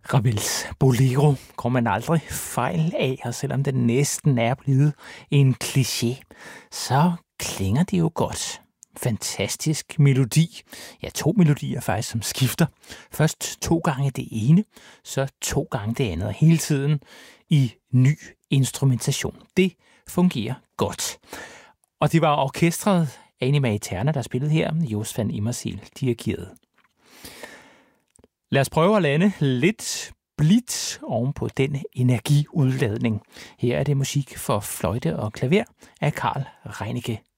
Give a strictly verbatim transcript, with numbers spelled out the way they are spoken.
Ravels Bolero går man aldrig fejl af, og selvom den næsten er blevet en kliché, så klinger det jo godt. Fantastisk melodi. Ja, to melodier faktisk, som skifter. Først to gange det ene, så to gange det andet, og hele tiden i ny instrumentation. Det fungerer godt. Og det var orkestret Anima Eterna, der spillede her. Jos van Immerseel dirigeret. Lad os prøve at lande lidt blidt oven på den energiudladning. Her er det musik for fløjte og klaver af Carl Reinicke.